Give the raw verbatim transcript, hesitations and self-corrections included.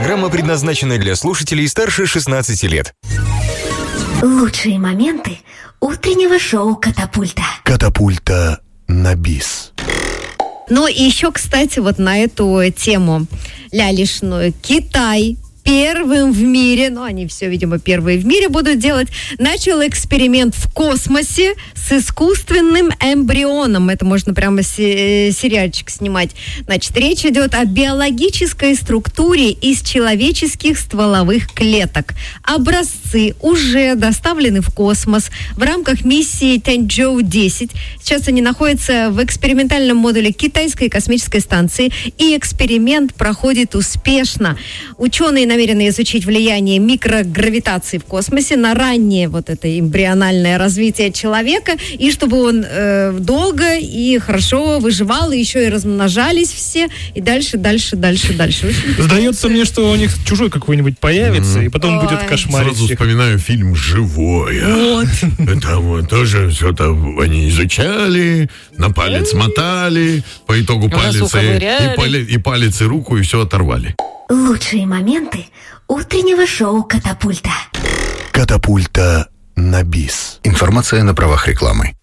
Программа предназначена для слушателей старше шестнадцати лет. Лучшие моменты утреннего шоу «Катапульта». Катапульта на бис. Ну и еще, кстати, вот на эту тему лялишную. Китай первым в мире, ну они все, видимо, первые в мире будут делать, начал эксперимент в космосе с искусственным эмбрионом. Это можно прямо сериальчик снимать. Значит, речь идет о биологической структуре из человеческих стволовых клеток. Образцы уже доставлены в космос в рамках миссии Тяньчжоу десять. Сейчас они находятся в экспериментальном модуле китайской космической станции, и эксперимент проходит успешно. Ученые намерены изучить влияние микрогравитации в космосе на раннее вот это эмбриональное развитие человека, и чтобы он э, долго и хорошо выживал, и еще и размножались все, и дальше, дальше, дальше, дальше. Сдается мне, что у них чужой какой-нибудь появится, mm-hmm. и потом Ой. будет кошмарить. Сразу вспоминаю фильм «Живое». Вот. Там тоже все-то они изучали, на палец мотали, по итогу палец и, и палец, и руку, и все оторвали. Лучшие моменты утреннего шоу «Катапульта». Катапульта на бис. Информация на правах рекламы.